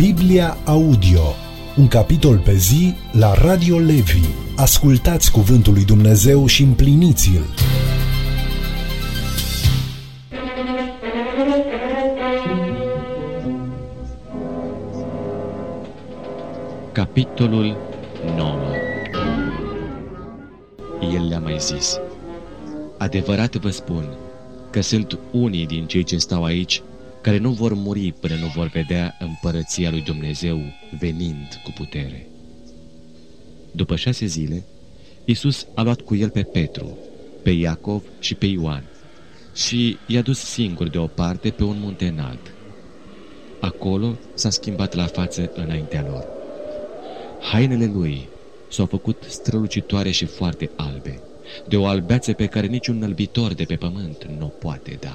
Biblia Audio, un capitol pe zi la Radio Levi. Ascultați cuvântul lui Dumnezeu și împliniți-l. Capitolul 9. El le-a mai zis: adevărat vă spun că sunt unii din cei ce stau aici care nu vor muri până nu vor vedea împărăția lui Dumnezeu venind cu putere. După 6 zile, Iisus a luat cu el pe Petru, pe Iacov și pe Ioan și i-a dus singur deoparte pe un munte înalt. Acolo s-a schimbat la față înaintea lor. Hainele lui s-au făcut strălucitoare și foarte albe, de o albeață pe care niciun înălbitor de pe pământ nu o poate da.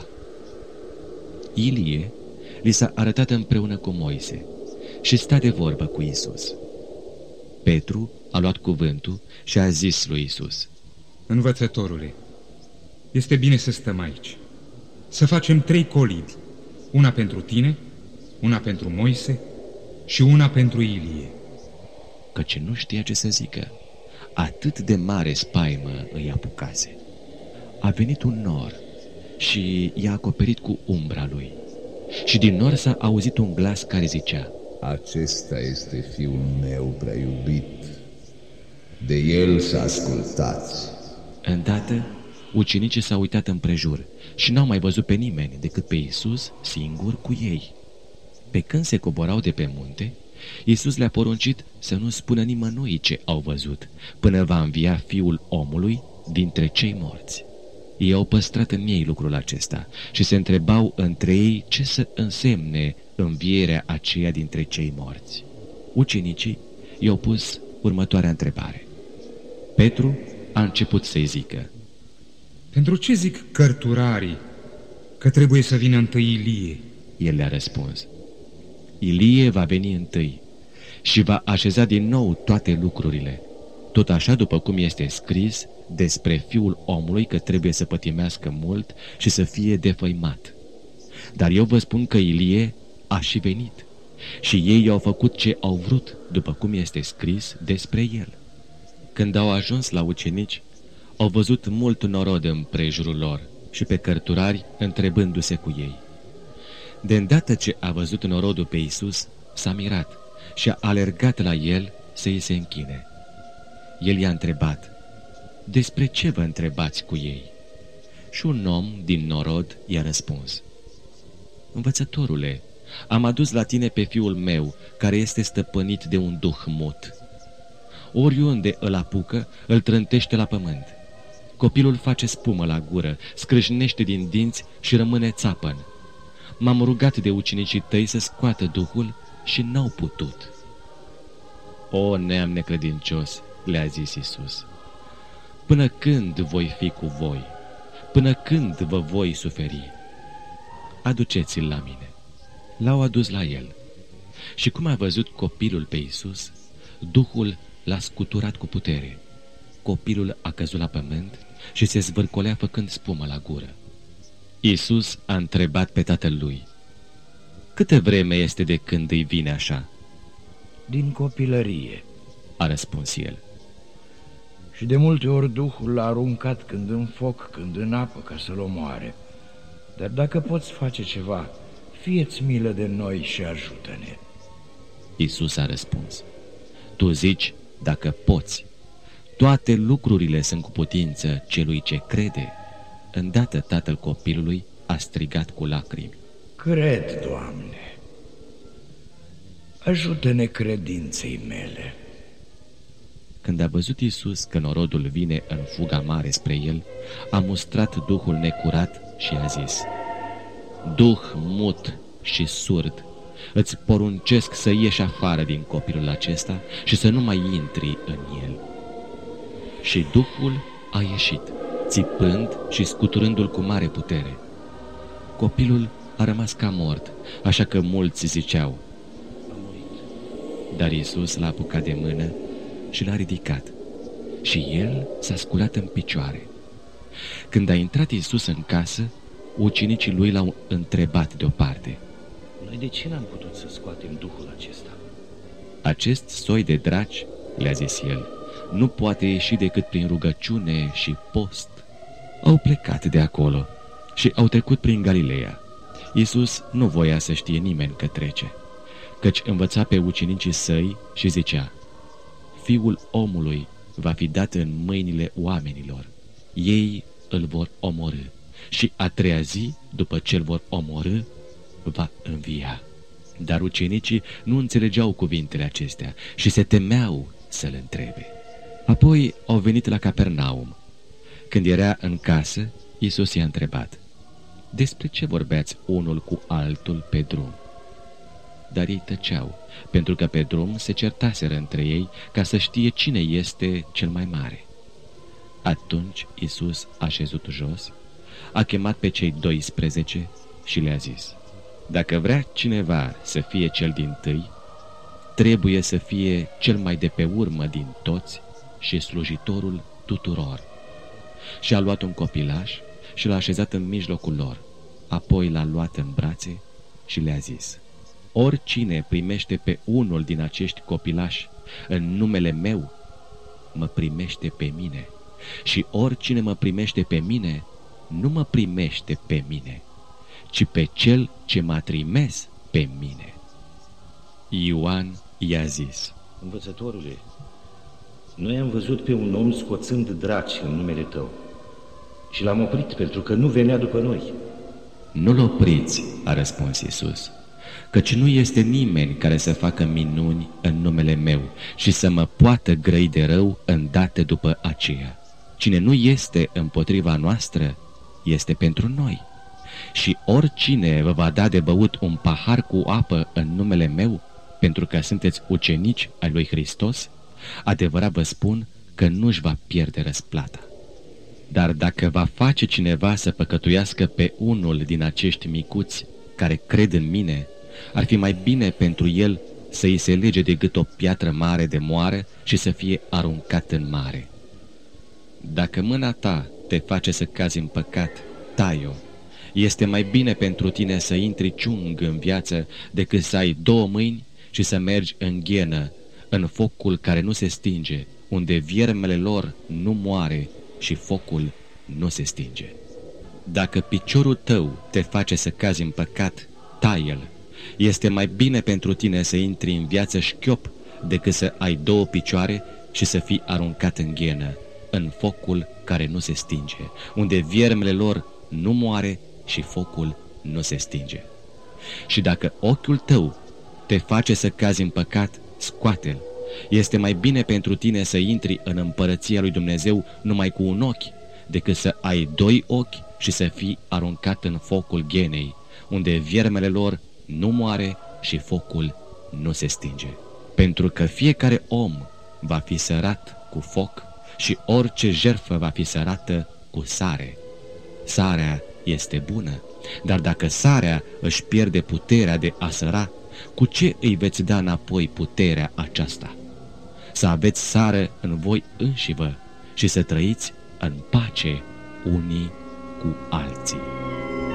Ilie li s-a arătat împreună cu Moise și sta de vorbă cu Iisus. Petru a luat cuvântul și a zis lui Iisus: Învățătorule, este bine să stăm aici, să facem 3 colibi, una pentru tine, una pentru Moise și una pentru Ilie. Căci nu știa ce să zică, atât de mare spaimă îi apucase. A venit un nor și i-a acoperit cu umbra lui. Și din nor s-a auzit un glas care zicea: acesta este Fiul meu prea iubit, de el să ascultați. Îndată, ucenicii s-au uitat împrejur și n-au mai văzut pe nimeni decât pe Iisus singur cu ei. Pe când se coborau de pe munte, Iisus le-a poruncit să nu spună nimănui ce au văzut, până va învia Fiul omului dintre cei morți. Ei au păstrat în ei lucrul acesta și se întrebau între ei ce să însemne învierea aceea dintre cei morți. Ucenicii i-au pus următoarea întrebare. Petru a început să-i zică: pentru ce zic cărturarii că trebuie să vină întâi Ilie? El le-a răspuns: Ilie va veni întâi și va așeza din nou toate lucrurile, tot așa după cum este scris despre Fiul omului că trebuie să pătimească mult și să fie defăimat. Dar eu vă spun că Ilie a și venit și ei i-au făcut ce au vrut, după cum este scris despre el. Când au ajuns la ucenici, au văzut mult norod împrejurul lor și pe cărturari întrebându-se cu ei. De îndată ce a văzut norodul pe Iisus, s-a mirat și a alergat la el să îi se închine. El i-a întrebat: despre ce vă întrebați cu ei? Și un om din norod i-a răspuns: învățătorule, am adus la tine pe fiul meu, care este stăpânit de un duh mut. Oriunde îl apucă, îl trântește la pământ. Copilul face spumă la gură, scrâșnește din dinți și rămâne țapăn. M-am rugat de ucenicii tăi să scoată duhul și n-au putut. O neam necredincios, le-a zis Iisus, până când voi fi cu voi? Până când vă voi suferi? Aduceți-l la mine. L-au adus la el. Și cum a văzut copilul pe Iisus, Duhul l-a scuturat cu putere. Copilul a căzut la pământ și se zvârcolea făcând spumă la gură. Iisus a întrebat pe tatăl lui: câtă vreme este de când îi vine așa? Din copilărie, a răspuns el. și de multe ori Duhul l-a aruncat când în foc, când în apă, ca să-l omoare. Dar dacă poți face ceva, fie-ți milă de noi și ajută-ne. Iisus a răspuns: tu zici dacă poți. Toate lucrurile sunt cu putință celui ce crede. Îndată tatăl copilului a strigat cu lacrimi: Cred, Doamne, ajută-ne credinței mele. Când a văzut Iisus că norodul vine în fuga mare spre el, a mustrat duhul necurat și a zis: duh mut și surd, îți poruncesc să ieși afară din copilul acesta și să nu mai intri în el. Și duhul a ieșit, țipând și scuturându-l cu mare putere. Copilul a rămas ca mort, așa că mulți ziceau: dar Iisus l-a apucat de mână și l-a ridicat și el s-a sculat în picioare. Când a intrat Iisus în casă, ucenicii lui l-au întrebat deoparte: Noi de ce n-am putut să scoatem duhul acesta? Acest soi de draci, le-a zis el, nu poate ieși decât prin rugăciune și post. Au plecat de acolo și au trecut prin Galileea. Iisus nu voia să știe nimeni că trece, căci învăța pe ucenicii săi și zicea: Fiul omului va fi dat în mâinile oamenilor. Ei îl vor omorî și a treia zi, după ce îl vor omorî, va învia. Dar ucenicii nu înțelegeau cuvintele acestea și se temeau să-l întrebe. Apoi au venit la Capernaum. Când era în casă, Iisus i-a întrebat: despre ce vorbeați unul cu altul pe drum? Dar ei tăceau, pentru că pe drum se certaseră între ei ca să știe cine este cel mai mare. Atunci Iisus a șezut jos, a chemat pe cei 12 și le-a zis: dacă vrea cineva să fie cel dintâi, trebuie să fie cel mai de pe urmă din toți și slujitorul tuturor. Și a luat un copilaș și l-a așezat în mijlocul lor, apoi l-a luat în brațe și le-a zis: oricine primește pe unul din acești copilași în numele meu, mă primește pe mine, și oricine mă primește pe mine, nu mă primește pe mine, ci pe cel ce m-a trimis pe mine. Ioan i-a zis: învățătorule, noi am văzut pe un om scoțând draci în numele tău și l-am oprit pentru că nu venea după noi. Nu-l opriți, a răspuns Iisus, căci nu este nimeni care să facă minuni în numele meu și să mă poată grăi de rău îndată după aceea. Cine nu este împotriva noastră, este pentru noi. Și oricine vă va da de băut un pahar cu apă în numele meu, pentru că sunteți ucenici ai lui Hristos, adevărat vă spun că nu-și va pierde răsplata. Dar dacă va face cineva să păcătuiască pe unul din acești micuți care cred în mine, ar fi mai bine pentru el să îi se lege de gât o piatră mare de moară și să fie aruncat în mare. Dacă mâna ta te face să cazi în păcat, tai-o. Este mai bine pentru tine să intri ciung în viață decât să ai 2 mâini și să mergi în ghenă, în focul care nu se stinge, unde viermele lor nu moare și focul nu se stinge. Dacă piciorul tău te face să cazi în păcat, tai-l. Este mai bine pentru tine să intri în viață șchiop decât să ai 2 picioare și să fii aruncat în ghenă, în focul care nu se stinge, unde viermele lor nu moare și focul nu se stinge. Și dacă ochiul tău te face să cazi în păcat, scoate-l. Este mai bine pentru tine să intri în împărăția lui Dumnezeu numai cu un ochi, decât să ai 2 ochi și să fii aruncat în focul ghenei, unde viermele lor nu moare și focul nu se stinge. Pentru că fiecare om va fi sărat cu foc și orice jertfă va fi sărată cu sare. Sarea este bună, dar dacă sarea își pierde puterea de a săra, cu ce îi veți da înapoi puterea aceasta? Să aveți sare în voi înșivă și să trăiți în pace unii cu alții.